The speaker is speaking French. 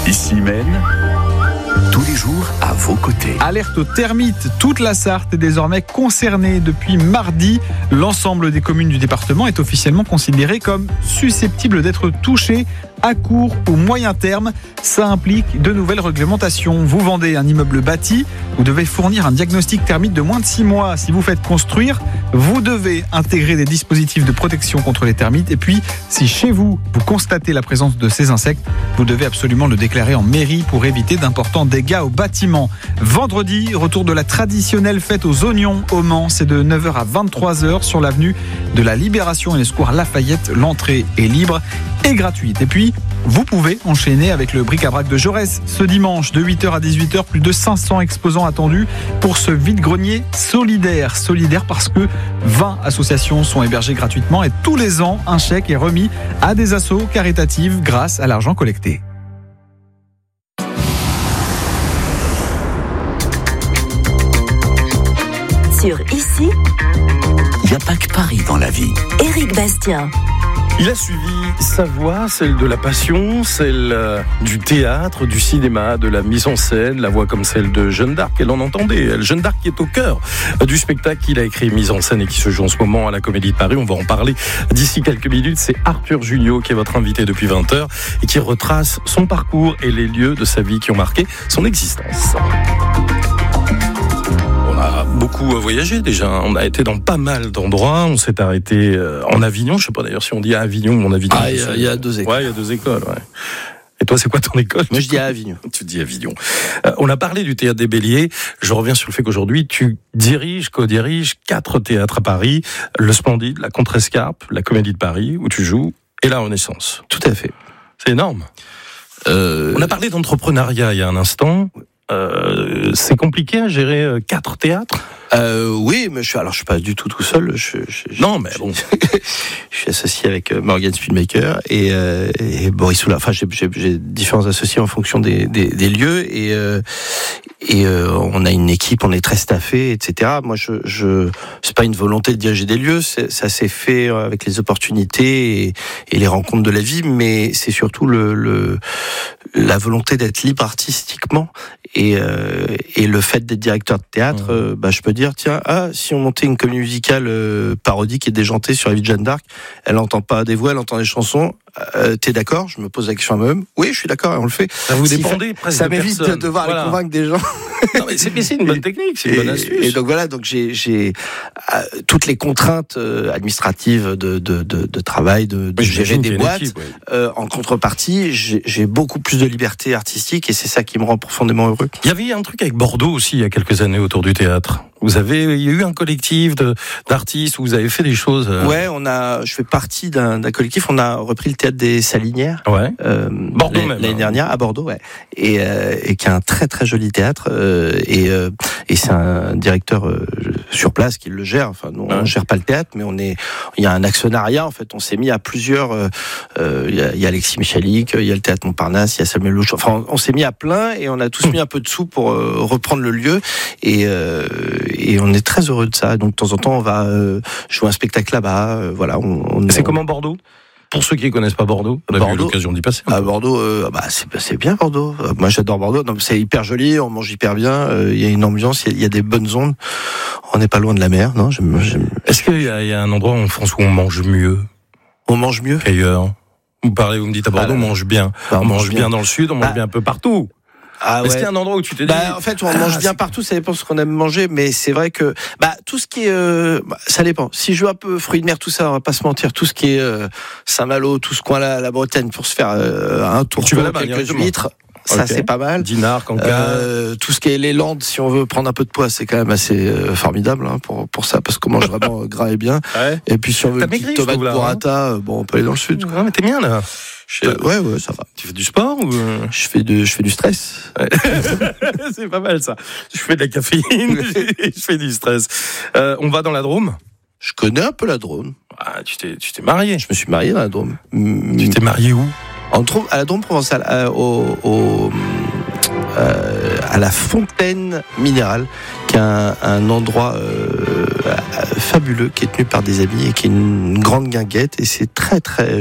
Ici Maine, tous les jours à vos côtés. Alerte aux termites, toute la Sarthe est désormais concernée. Depuis mardi, l'ensemble des communes du département est officiellement considéré comme susceptible d'être touché à court ou moyen terme. Ça implique de nouvelles réglementations. Vous vendez un immeuble bâti, vous devez fournir un diagnostic thermique de moins de 6 mois. Si vous faites construire, vous devez intégrer des dispositifs de protection contre les termites. Et puis, si chez vous, vous constatez la présence de ces insectes, vous devez absolument le déclarer en mairie pour éviter d'importants dégâts au bâtiment. Vendredi, retour de la traditionnelle fête aux oignons au Mans. C'est de 9h à 23h sur l'avenue de la Libération et le square Lafayette. L'entrée est libre et gratuite. Et puis, vous pouvez enchaîner avec le bric-à-brac de Jaurès. Ce dimanche, de 8h à 18h, plus de 500 exposants attendus pour ce vide-grenier solidaire. Solidaire parce que 20 associations sont hébergées gratuitement et tous les ans, un chèque est remis à des assos caritatives grâce à l'argent collecté. Sur Ici, Il n'y a pas que Paris dans la vie. Éric Bastien. Il a suivi sa voie, celle de la passion, celle du théâtre, du cinéma, de la mise en scène, la voix comme celle de Jeanne d'Arc, elle en entendait. Jeanne d'Arc qui est au cœur du spectacle qu'il a écrit, mise en scène et qui se joue en ce moment à la Comédie de Paris. On va en parler d'ici quelques minutes. C'est Arthur Junio qui est votre invité depuis 20h et qui retrace son parcours et les lieux de sa vie qui ont marqué son existence. Beaucoup voyagé déjà, on a été dans pas mal d'endroits, on s'est arrêté en Avignon, je sais pas d'ailleurs si on dit à Avignon ou en Avignon. Ah, il y a deux écoles. Ouais, il y a deux écoles, ouais. Et toi, c'est quoi ton école? Moi, je dis à Avignon. Tu dis Avignon. On a parlé du Théâtre des Béliers. Je reviens sur le fait qu'aujourd'hui, tu co-diriges 4 théâtres à Paris. Le Splendide, la Contrescarpe, la Comédie de Paris, où tu joues, et la Renaissance. Tout à fait. C'est énorme. On a parlé d'entrepreneuriat il y a un instant. C'est compliqué à gérer 4 théâtres? Oui, mais je suis pas du tout seul. Non, mais bon. Je suis associé avec Morgan Spielmaker et Boris Oula. Enfin, j'ai différents associés en fonction des lieux et on a une équipe, on est très staffé, etc. Moi, c'est pas une volonté de diriger des lieux, ça s'est fait avec les opportunités et les rencontres de la vie, mais c'est surtout la volonté d'être libre artistiquement et le fait d'être directeur de théâtre, je peux dire tiens, si on montait une comédie musicale parodique et déjantée sur la vie de Jeanne d'Arc, elle entend pas des voix, elle entend des chansons. T'es d'accord? Je me pose la question à moi-même. Oui, je suis d'accord, et on le fait. Ça vous dépendez presque. Ça m'évite de devoir aller convaincre des gens. Non, mais c'est une bonne technique, c'est une bonne astuce. Et donc voilà, donc j'ai toutes les contraintes administratives de travail, de gérer des boîtes. Équipe, ouais. En contrepartie, j'ai beaucoup plus de liberté artistique et c'est ça qui me rend profondément heureux. Il y avait un truc avec Bordeaux aussi il y a quelques années autour du théâtre. Il y a eu un collectif d'artistes où vous avez fait des choses. Ouais, je fais partie d'un collectif. On a repris le théâtre des Salinières. Ouais. Bordeaux même. L'année dernière à Bordeaux, ouais. Et qui est un très très joli théâtre. Et c'est un directeur sur place qui le gère. Enfin, nous, on gère pas le théâtre, mais il y a un actionnariat. En fait, on s'est mis à plusieurs. Il y a Alexis Michalik, il y a le théâtre Montparnasse, il y a Samuel Louche. Enfin, on s'est mis à plein et on a tous mis un peu de sous pour reprendre le lieu. Et on est très heureux de ça. Donc de temps en temps, on va jouer un spectacle là-bas. Voilà. C'est comment Bordeaux? Pour ceux qui ne connaissent pas Bordeaux, on a eu l'occasion d'y passer. À Bordeaux, c'est bien Bordeaux. Moi, j'adore Bordeaux. Non, c'est hyper joli, on mange hyper bien. Il y a une ambiance, il y a des bonnes ondes. On n'est pas loin de la mer, non? Est-ce qu'il y a un endroit en France où on mange mieux? On mange mieux qu'ailleurs? Vous me dites à Bordeaux, on mange bien. On mange bien dans le sud, on mange bien un peu partout. Est-ce qu'il y a un endroit où tu t'es dit... en fait, on mange bien partout, ça dépend de ce qu'on aime manger, mais c'est vrai que tout ce qui est... ça dépend. Si je veux un peu fruits de mer, tout ça, on va pas se mentir, tout ce qui est Saint-Malo, tout ce coin-là, la Bretagne, pour se faire un tour, tu vas là-bas, quelques huîtres, ça c'est pas mal. Dinard, Cancale. Tout ce qui est les Landes, si on veut prendre un peu de poids, c'est quand même assez formidable pour ça, parce qu'on mange vraiment gras et bien. Ouais. Et puis si on veut une petite tomate burrata, on peut aller dans le sud. Ouais, mais t'es bien là. Ouais, ça va. Tu fais du sport ou je fais du stress. Ouais. C'est pas mal ça. Je fais de la caféine, je fais du stress. On va dans la Drôme. Je connais un peu la Drôme. Ah, tu t'es marié. Je me suis marié dans la Drôme. Tu t'es marié où? À la Drôme provençale, à la Fontaine Minérale, qui est un endroit fabuleux, qui est tenu par des amis et qui est une grande guinguette, et c'est très très